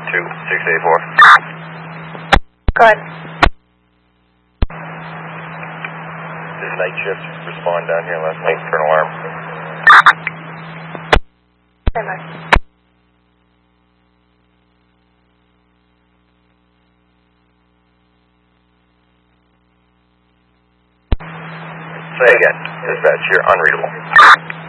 Go ahead. This night shift respond down here last night for an alarm. Stand by. Say again. Dispatch, you're unreadable.